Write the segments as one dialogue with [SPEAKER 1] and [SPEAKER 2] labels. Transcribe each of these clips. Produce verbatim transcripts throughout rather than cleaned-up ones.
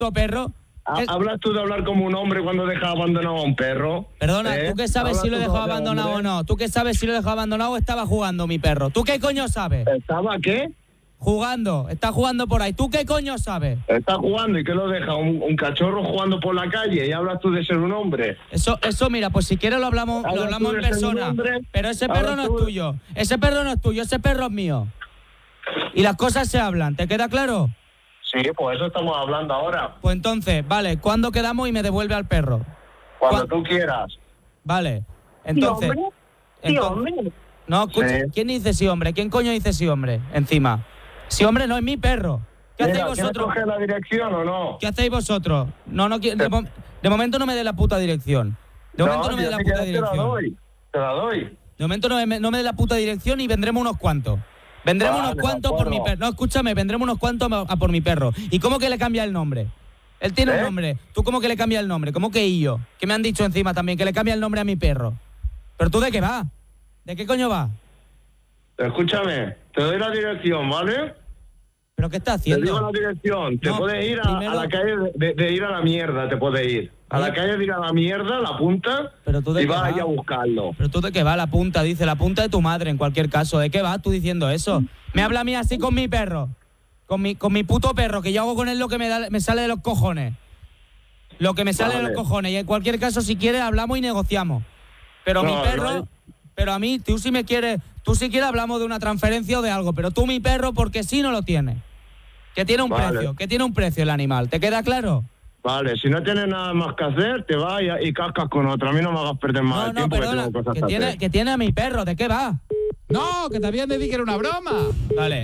[SPEAKER 1] puto perro.
[SPEAKER 2] ¿Es... ¿Hablas tú de hablar como un hombre cuando dejas abandonado a un perro?
[SPEAKER 1] Perdona,
[SPEAKER 2] ¿Eh?
[SPEAKER 1] ¿tú qué sabes si lo he dejado abandonado o no? ¿Tú qué sabes si lo he dejado abandonado o estaba jugando mi perro? ¿Tú qué coño sabes?
[SPEAKER 2] ¿Estaba qué?
[SPEAKER 1] Jugando, está jugando por ahí. ¿Tú qué coño sabes?
[SPEAKER 2] Está jugando y ¿qué lo deja? ¿Un, un cachorro jugando por la calle y hablas tú de ser un hombre?
[SPEAKER 1] Eso, eso mira, pues si quieres lo hablamos, lo hablamos en persona. Pero ese perro no es tuyo. Ese perro no es tuyo, ese perro es mío. Y las cosas se hablan, ¿te queda claro?
[SPEAKER 2] Sí, pues eso estamos hablando ahora.
[SPEAKER 1] Pues entonces, vale, ¿cuándo quedamos y me devuelve al perro?
[SPEAKER 2] Cuando tú quieras.
[SPEAKER 1] Vale, entonces...
[SPEAKER 3] Sí, hombre. Sí,
[SPEAKER 1] entonces,
[SPEAKER 3] hombre.
[SPEAKER 1] No, escucha,
[SPEAKER 2] Sí.
[SPEAKER 1] ¿quién dice sí, hombre? ¿Quién coño dice sí, hombre? Encima. Sí, hombre, no es mi perro. ¿Qué
[SPEAKER 2] Mira,
[SPEAKER 1] hacéis vosotros?
[SPEAKER 2] ¿quieres coger la dirección o no?
[SPEAKER 1] ¿Qué hacéis vosotros? No, no quiero... De, mo- de momento no me dé la puta dirección. De momento no, no me dé la puta
[SPEAKER 2] te
[SPEAKER 1] dirección.
[SPEAKER 2] Te la doy, te la doy.
[SPEAKER 1] De momento no me, no me dé la puta dirección y vendremos unos cuantos. Vendremos
[SPEAKER 2] Vale,
[SPEAKER 1] unos cuantos por mi perro. No, escúchame, vendremos unos cuantos a, a por mi perro. ¿Y cómo que le cambia el nombre? Él tiene
[SPEAKER 2] ¿Eh?
[SPEAKER 1] un nombre. ¿Tú cómo que le cambia el nombre? ¿Cómo que yo? Que me han dicho encima también que le cambia el nombre a mi perro. ¿Pero tú de qué va? ¿De qué coño va?
[SPEAKER 2] Escúchame, te doy la dirección, ¿vale?
[SPEAKER 1] ¿Pero qué estás
[SPEAKER 2] Te digo
[SPEAKER 1] haciendo?
[SPEAKER 2] la dirección. Te
[SPEAKER 1] No,
[SPEAKER 2] puedes ir a,
[SPEAKER 1] primero-
[SPEAKER 2] a la calle de, de- de ir a la mierda, te puedes ir. A la
[SPEAKER 1] Oye.
[SPEAKER 2] calle de ir a la mierda, la punta,
[SPEAKER 1] Pero tú de
[SPEAKER 2] y
[SPEAKER 1] qué
[SPEAKER 2] vas
[SPEAKER 1] va.
[SPEAKER 2] allá a buscarlo.
[SPEAKER 1] ¿Pero tú de qué va? La punta, dice. La punta de tu madre, en cualquier caso. ¿De qué vas tú diciendo eso? Me habla a mí así con mi perro. Con mi, con mi puto perro, que yo hago con él lo que me, da, me sale de los cojones. Lo que me sale
[SPEAKER 2] Vale.
[SPEAKER 1] de los cojones. Y en cualquier caso, si quieres, hablamos y negociamos. Pero
[SPEAKER 2] No,
[SPEAKER 1] mi perro...
[SPEAKER 2] no.
[SPEAKER 1] Pero a mí, tú si me quieres... Tú si quieres hablamos de una transferencia o de algo. Pero tú mi perro, porque sí no lo tienes. Que tiene un
[SPEAKER 2] Vale.
[SPEAKER 1] precio. Que tiene un precio el animal. ¿Te queda claro?
[SPEAKER 2] Vale, si no tienes nada más que hacer, te vas y, y cascas con otra. A mí no me hagas perder más
[SPEAKER 1] No,
[SPEAKER 2] el
[SPEAKER 1] no,
[SPEAKER 2] tiempo
[SPEAKER 1] perdona.
[SPEAKER 2] que tengo cosas
[SPEAKER 1] Que
[SPEAKER 2] que
[SPEAKER 1] tiene,
[SPEAKER 2] hacer.
[SPEAKER 1] que tiene a mi perro. ¿De qué va?
[SPEAKER 4] No, que te habían de decir que era una broma.
[SPEAKER 1] Vale.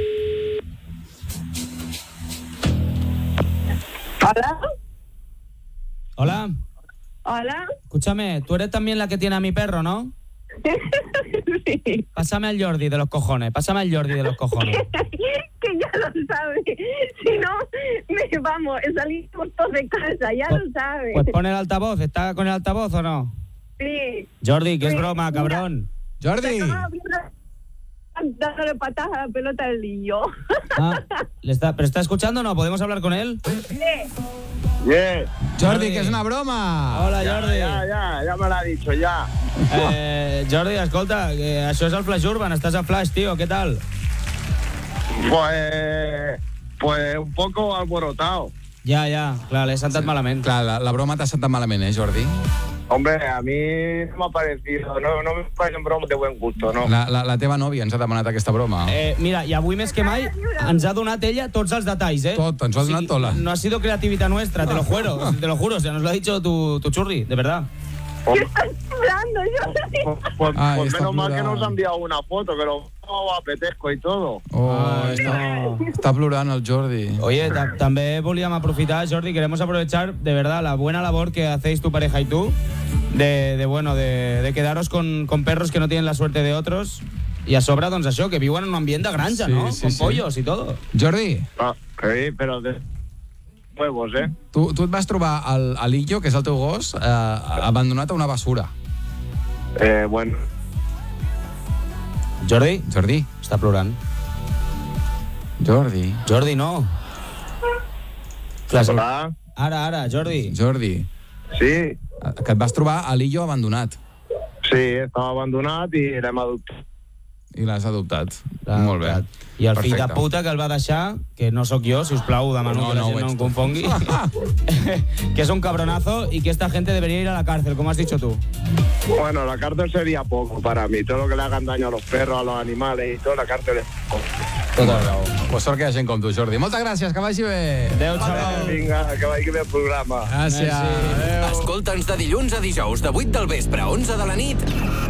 [SPEAKER 3] Hola.
[SPEAKER 1] Hola.
[SPEAKER 3] Hola.
[SPEAKER 1] Escúchame, tú eres también la que tiene a mi perro, ¿no?
[SPEAKER 3] Sí.
[SPEAKER 1] Pásame al Jordi de los cojones, pásame al Jordi de los cojones.
[SPEAKER 3] Que ya lo sabe. Si no, me vamos, salimos todos de casa, ya
[SPEAKER 1] Pues-
[SPEAKER 3] lo sabe.
[SPEAKER 1] Pues pon el altavoz, ¿está con el altavoz o no?
[SPEAKER 3] Sí.
[SPEAKER 1] Jordi, que es
[SPEAKER 3] Sí,
[SPEAKER 1] broma,
[SPEAKER 3] mira.
[SPEAKER 1] cabrón.
[SPEAKER 4] Jordi.
[SPEAKER 3] Dándole patadas a la pelota al niño.
[SPEAKER 1] Ah, ¿le está, ¿pero está escuchando o no? ¿Podemos hablar con él?
[SPEAKER 2] Yeah.
[SPEAKER 4] Jordi, que es una broma.
[SPEAKER 1] Hola,
[SPEAKER 2] Ya,
[SPEAKER 1] Jordi.
[SPEAKER 2] ya, ya, ya me lo ha dicho, ya.
[SPEAKER 1] Eh, Jordi, escolta, que això és el Flash Urban, estàs a Flash, tío, ¿qué tal?
[SPEAKER 2] Pues, pues un poco alborotado.
[SPEAKER 1] Ja, ja, clar, l'he sentat malament.
[SPEAKER 4] Clar, la, la broma t'ha sentat malament, eh, Jordi?
[SPEAKER 2] Hombre, a mí no me ha parecido, no, no me parecen bromas de buen gusto, ¿no?
[SPEAKER 4] La, la, la teva nòvia ens ha demanat aquesta broma.
[SPEAKER 1] Eh, mira, i avui més que mai ens ha donat ella tots els detalls, eh?
[SPEAKER 4] Tot, ens ho ha donat tot la-
[SPEAKER 1] No ha sido creatividad nuestra, te lo juro, te lo juro, o sea, nos lo ha dicho tu, tu churri, de verdad.
[SPEAKER 3] ¿Qué estás hablando? Yo
[SPEAKER 2] Pues, pues,
[SPEAKER 4] Ay,
[SPEAKER 2] pues
[SPEAKER 4] está
[SPEAKER 2] menos mal que
[SPEAKER 4] plorant.
[SPEAKER 2] nos ha enviado una foto, que lo oh, apetezco y todo.
[SPEAKER 4] Oh,
[SPEAKER 1] Ay,
[SPEAKER 4] està,
[SPEAKER 1] no.
[SPEAKER 4] està plorant el Jordi.
[SPEAKER 1] Oye, ta- también volvíamos a aprovechar, Jordi, queremos aprovechar de verdad la buena labor que hacéis tu pareja y tú, de, de bueno, de, de quedaros con, con perros que no tienen la suerte de otros, y a sobra, doncs això, que viuen en un ambient de granja,
[SPEAKER 4] Sí,
[SPEAKER 1] ¿no?
[SPEAKER 4] sí,
[SPEAKER 1] con
[SPEAKER 4] sí.
[SPEAKER 1] pollos y todo.
[SPEAKER 4] Jordi,
[SPEAKER 2] Ah, sí, pero de huevos, ¿eh?
[SPEAKER 4] tu, tu et vas trobar el, el Illo, que és el teu gos, eh, abandonat a una basura.
[SPEAKER 2] Eh, bueno.
[SPEAKER 1] Jordi,
[SPEAKER 4] Jordi,
[SPEAKER 1] està plorant.
[SPEAKER 4] Jordi,
[SPEAKER 1] Jordi, no. Clar,
[SPEAKER 2] Hola.
[SPEAKER 1] ara, ara, Jordi.
[SPEAKER 4] Jordi,
[SPEAKER 2] Sí,
[SPEAKER 4] eh, que et vas trobar a l'Illo abandonat
[SPEAKER 2] sí, estava abandonat i l'hem adoptat.
[SPEAKER 4] i l'has adoptat.
[SPEAKER 1] Clar,
[SPEAKER 4] Molt bé.
[SPEAKER 1] clar. I el fill de
[SPEAKER 4] Perfecte.
[SPEAKER 1] puta que el va deixar, que no sóc jo, si us plau, demano
[SPEAKER 4] No,
[SPEAKER 1] que la
[SPEAKER 4] no ho
[SPEAKER 1] gent no
[SPEAKER 4] ets
[SPEAKER 1] em
[SPEAKER 4] tu.
[SPEAKER 1] confongui, que es un cabronazo y que esta gente debería ir a la cárcel, como has dicho tú.
[SPEAKER 2] Bueno, la cárcel sería poco para mí. Todo lo que le hagan daño a los perros, a los animales y todo, la cárcel es poco.
[SPEAKER 1] Tota la raó.
[SPEAKER 4] Pues sort que hi ha gent com tu, Jordi. Moltes gràcies, que vagi bé.
[SPEAKER 1] Adéu, xaval.
[SPEAKER 2] Vinga, que vagi bé el programa.
[SPEAKER 4] Gràcies.
[SPEAKER 1] Merci.
[SPEAKER 4] Adéu.
[SPEAKER 5] Escolta'ns de dilluns a dijous de vuit del vespre a onze de la nit